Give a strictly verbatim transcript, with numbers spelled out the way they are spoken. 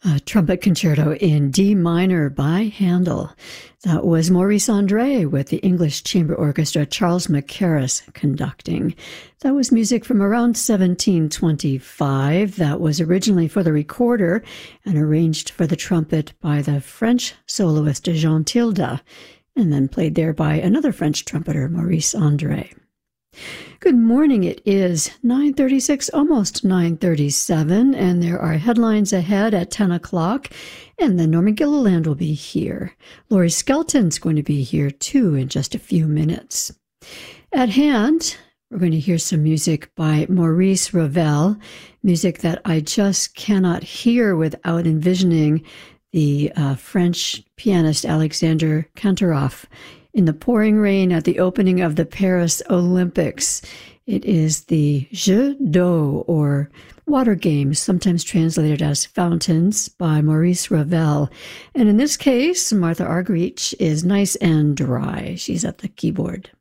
A trumpet concerto in D minor by Handel. That was Maurice André with the English Chamber Orchestra, Charles Mackerras conducting. That was music from around seventeen twenty-five. That was originally for the recorder and arranged for the trumpet by the French soloist Jean Tilda, and then played there by another French trumpeter, Maurice André. Good morning. It is nine thirty-six, almost nine thirty-seven, and there are headlines ahead at ten o'clock, and then Norman Gilliland will be here. Laurie Skelton's going to be here, too, in just a few minutes. At hand, we're going to hear some music by Maurice Ravel, music that I just cannot hear without envisioning the uh, French pianist Alexander Kantorov in the pouring rain at the opening of the Paris Olympics. It is the Jeux d'eau, or Water Games, sometimes translated as Fountains, by Maurice Ravel. And in this case, Martha Argerich is nice and dry. She's at the keyboard.